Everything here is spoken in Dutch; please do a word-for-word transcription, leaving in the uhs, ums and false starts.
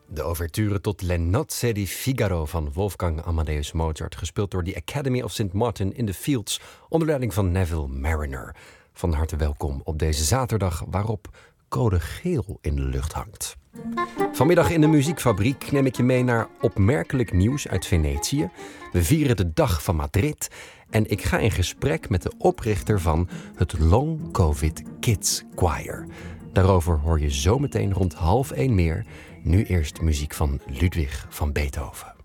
De ouverture tot Le Nozze di Figaro van Wolfgang Amadeus Mozart, gespeeld door de Academy of Saint Martin in the Fields onder leiding van Neville Marriner. Van harte welkom op deze zaterdag waarop code geel in de lucht hangt. Vanmiddag in de muziekfabriek neem ik je mee naar opmerkelijk nieuws uit Venetië. We vieren de dag van Madrid en ik ga in gesprek met de oprichter van het Long Covid Kids Choir. Daarover hoor je zometeen rond half één meer. Nu eerst muziek van Ludwig van Beethoven.